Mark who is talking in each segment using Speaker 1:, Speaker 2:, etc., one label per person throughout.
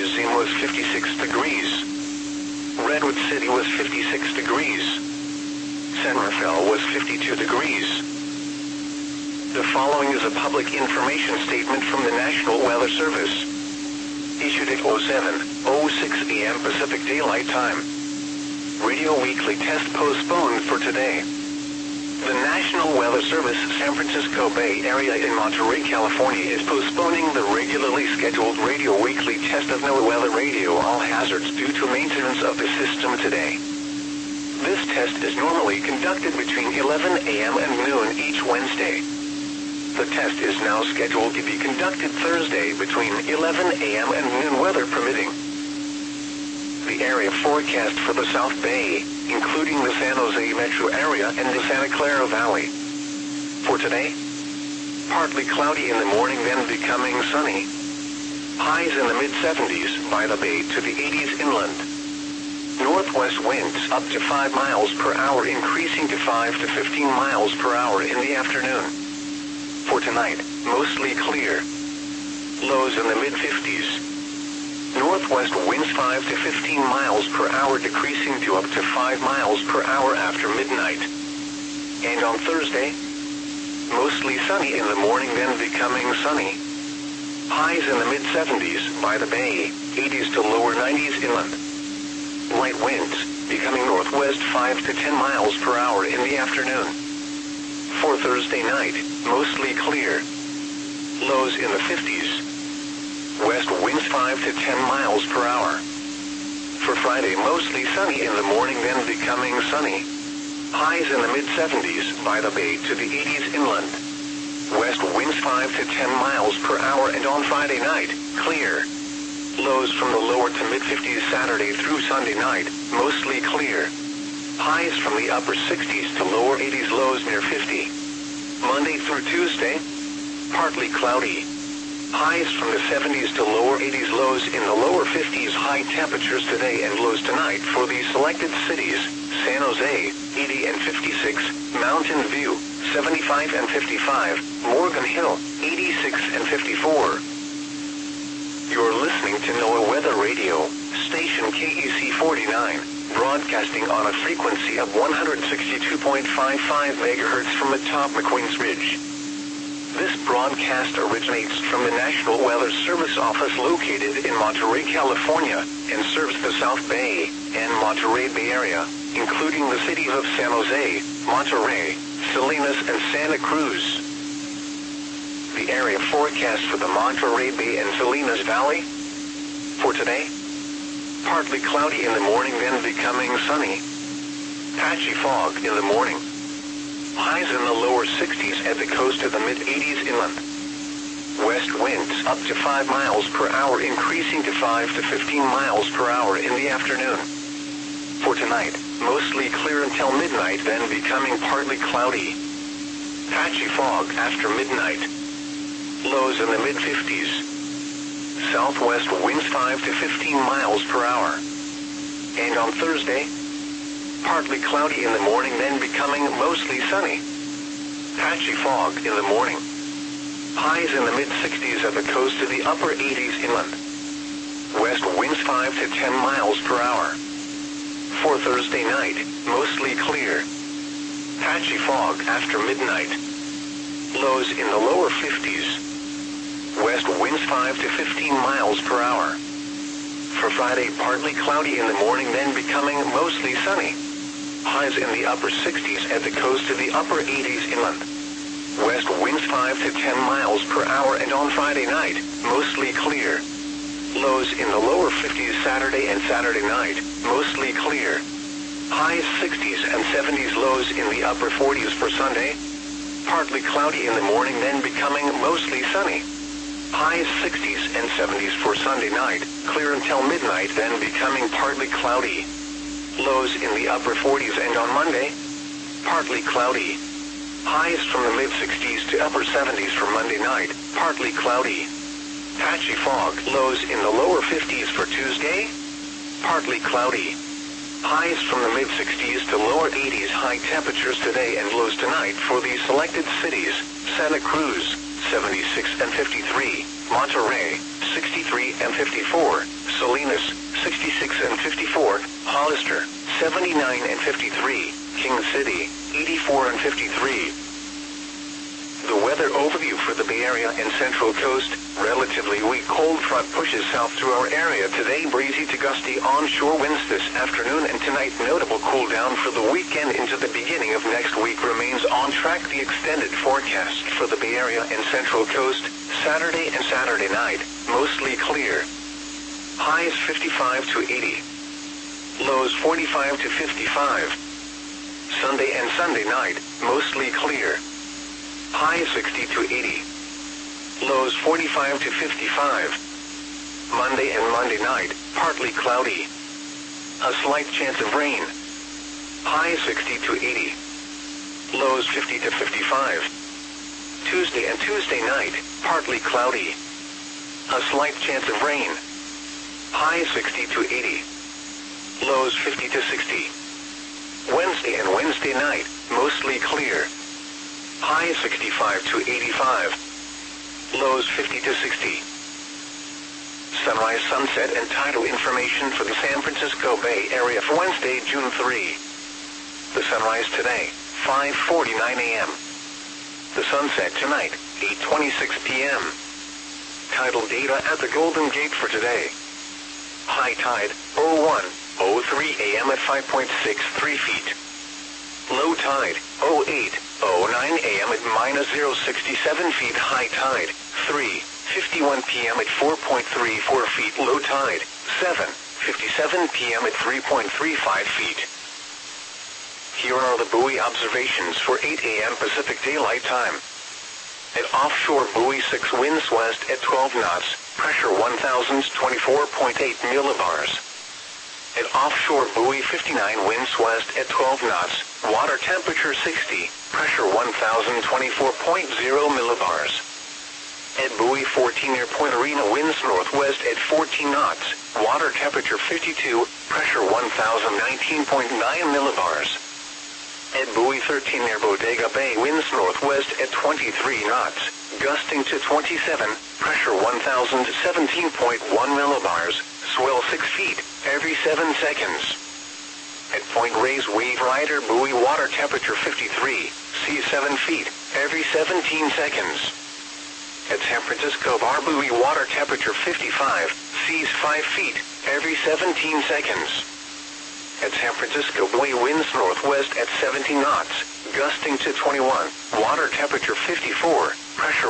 Speaker 1: Museum was 56 degrees. Redwood City was 56 degrees. San Rafael was 52 degrees. The following is a public information statement from the National Weather Service. Issued at 07:06 a.m. Pacific Daylight Time. Radio Weekly test postponed for today. The National Weather Service San Francisco Bay Area in Monterey, California is postponing the regularly scheduled Radio Weekly test of NOAA Weather Radio All Hazards due to maintenance of the system today. This test is normally conducted between 11 a.m. and noon each Wednesday. The test is now scheduled to be conducted Thursday between 11 a.m. and noon, weather permitting. The area forecast for the South Bay, including the San Jose metro area and the Santa Clara Valley. For today, partly cloudy in the morning, then becoming sunny. Highs in the mid-70s by the bay to the 80s inland. Northwest winds up to 5 miles per hour, increasing to 5 to 15 miles per hour in the afternoon. For tonight, mostly clear. Lows in the mid-50s. Northwest winds 5 to 15 miles per hour, decreasing to up to 5 miles per hour after midnight. And on Thursday, mostly sunny in the morning, then becoming sunny. Highs in the mid-70s by the bay, 80s to lower 90s inland. Light winds, becoming northwest 5 to 10 miles per hour in the afternoon. For Thursday night, mostly clear. Lows in the 50s. West winds 5 to 10 miles per hour. For Friday, mostly sunny in the morning, then becoming sunny. Highs in the mid-70s by the bay to the 80s inland. West winds 5 to 10 miles per hour, and on Friday night, clear. Lows from the lower to mid-50s Saturday through Sunday night, mostly clear. Highs from the upper 60s to lower 80s, lows near 50. Monday through Tuesday, partly cloudy. Highs from the 70s to lower 80s, lows in the lower 50s, high temperatures today and lows tonight for the selected cities: San Jose, 80 and 56, Mountain View, 75 and 55, Morgan Hill, 86 and 54. You're listening to NOAA Weather Radio, station KEC 49, broadcasting on a frequency of 162.55 MHz from atop McQueen's Ridge. This broadcast originates from the National Weather Service office located in Monterey, California, and serves the South Bay and Monterey Bay Area, including the cities of San Jose, Monterey, Salinas, and Santa Cruz. The area forecast for the Monterey Bay and Salinas Valley. For today, partly cloudy in the morning, then becoming sunny. Patchy fog in the morning. Highs in the lower 60s at the coast to the mid-80s inland. West winds up to 5 miles per hour, increasing to 5 to 15 miles per hour in the afternoon. For tonight, mostly clear until midnight, then becoming partly cloudy. Patchy fog after midnight. Lows in the mid-50s. Southwest winds 5 to 15 miles per hour. And on Thursday, partly cloudy in the morning, then becoming mostly sunny. Patchy fog in the morning. Highs in the mid-60s at the coast to the upper 80s inland. West winds 5 to 10 miles per hour. For Thursday night, mostly clear. Patchy fog after midnight. Lows in the lower 50s. West winds 5 to 15 miles per hour. For Friday, partly cloudy in the morning, then becoming mostly sunny. Highs in the upper 60s at the coast to the upper 80s inland. West winds 5 to 10 miles per hour, and on Friday night, mostly clear. Lows in the lower 50s Saturday and Saturday night, mostly clear. Highs 60s and 70s, lows in the upper 40s for Sunday. Partly cloudy in the morning, then becoming mostly sunny. Highs 60s and 70s for Sunday night, clear until midnight, then becoming partly cloudy. Lows in the upper 40s, and on Monday, partly cloudy. Highs from the mid-60s to upper 70s for Monday night, partly cloudy. Patchy fog, lows in the lower 50s for Tuesday, partly cloudy. Highs from the mid-60s to lower 80s, high temperatures today and lows tonight for the selected cities: Santa Cruz, 76 and 53, Monterey, 63 and 54, Salinas, 66 and 54, Hollister, 79 and 53, King City, 84 and 53. The weather overview for the Bay Area and Central Coast. Relatively weak cold front pushes south through our area today. Breezy to gusty onshore winds this afternoon and tonight. Notable cool down for the weekend into the beginning of next week remains on track. The extended forecast for the Bay Area and Central Coast. Saturday and Saturday night, mostly clear. Highs 55 to 80. Lows 45 to 55. Sunday and Sunday night, mostly clear. Highs 60 to 80. Lows 45 to 55. Monday and Monday night, partly cloudy. A slight chance of rain. Highs 60 to 80. Lows 50 to 55. Tuesday and Tuesday night, partly cloudy. A slight chance of rain. Highs 60 to 80. Lows 50 to 60. Wednesday and Wednesday night, mostly clear. Highs 65 to 85. Lows 50 to 60. Sunrise, sunset, and tidal information for the San Francisco Bay Area for Wednesday, June 3. The sunrise today, 5:49 a.m. The sunset tonight, 8:26 p.m. Tidal data at the Golden Gate for today. High tide, 01:03 a.m. at 5.63 feet. Low tide, 08:09 a.m. at -0.67 feet. High tide, 3:51 p.m. at 4.34 feet. Low tide, 7:57 p.m. at 3.35 feet. Here are the buoy observations for 8 a.m. Pacific Daylight Time. At offshore buoy 6, winds west at 12 knots, pressure 1,024.8 millibars. At offshore buoy 59, winds west at 12 knots, water temperature 60, pressure 1,024.0 millibars. At buoy 14 near Point Arena, winds northwest at 14 knots, water temperature 52, pressure 1,019.9 millibars. At buoy 13 near Bodega Bay, winds northwest at 23 knots, gusting to 27, pressure 1,017.1 millibars, swell 6 feet every 7 seconds. At Point Reyes Wave Rider buoy, water temperature 53, seas 7 feet every 17 seconds. At San Francisco Bar buoy, water temperature 55, seas 5 feet every 17 seconds. At San Francisco buoy, winds northwest at 17 knots, gusting to 21, water temperature 54, pressure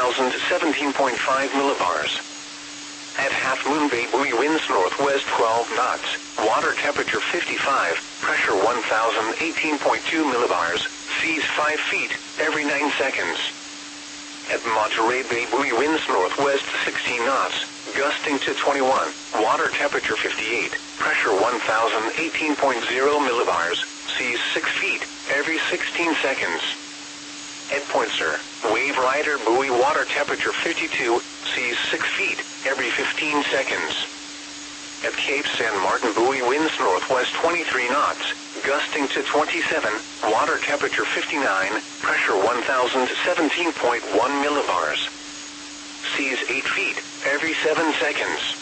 Speaker 1: 1,017.5 millibars. At Half Moon Bay buoy, winds northwest 12 knots, water temperature 55, pressure 1,018.2 millibars, seas 5 feet every 9 seconds. At Monterey Bay buoy, winds northwest 16 knots, gusting to 21, water temperature 58, pressure 1,018.0 millibars, seas 6 feet every 16 seconds. At Point Sur, Wave Rider buoy, water temperature 52, seas 6 feet every 15 seconds. At Cape San Martin buoy, winds northwest 23 knots, gusting to 27, water temperature 59, pressure 1,017.1 millibars. Seas 8 feet every 7 seconds.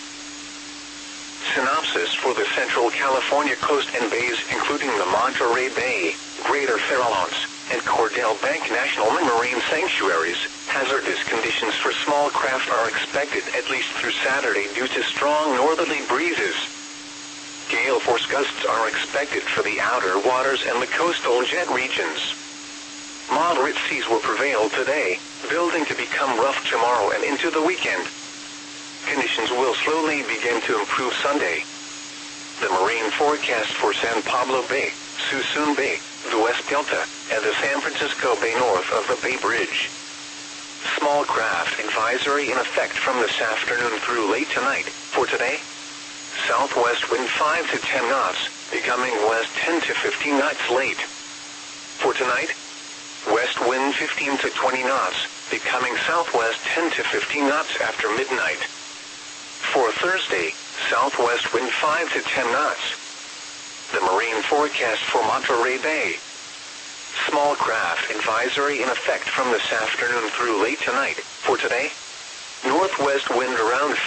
Speaker 1: Synopsis for the Central California coast and bays, including the Monterey Bay, Greater Farallones, and Cordell Bank National Marine Sanctuaries. Hazardous conditions for small craft are expected at least through Saturday due to strong northerly breezes. Gale force gusts are expected for the outer waters and the coastal jet regions. Moderate seas will prevail today, building to become rough tomorrow and into the weekend. Conditions will slowly begin to improve Sunday. The marine forecast for San Pablo Bay, Suisun Bay, the West Delta, and the San Francisco Bay north of the Bay Bridge. Small craft advisory in effect from this afternoon through late tonight. For today, southwest wind 5 to 10 knots, becoming west 10 to 15 knots late. For tonight, west wind 15 to 20 knots, becoming southwest 10 to 15 knots after midnight. For Thursday, southwest wind 5 to 10 knots. The marine forecast for Monterey Bay. Small craft advisory in effect from this afternoon through late tonight. For today, northwest wind around